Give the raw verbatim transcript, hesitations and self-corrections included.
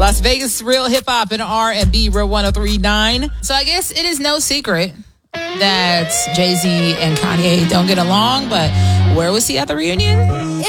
Las Vegas Real Hip Hop and R and B, Real one oh three point nine. So I guess it is no secret that Jay-Z and Kanye don't get along, but where was he at the reunion?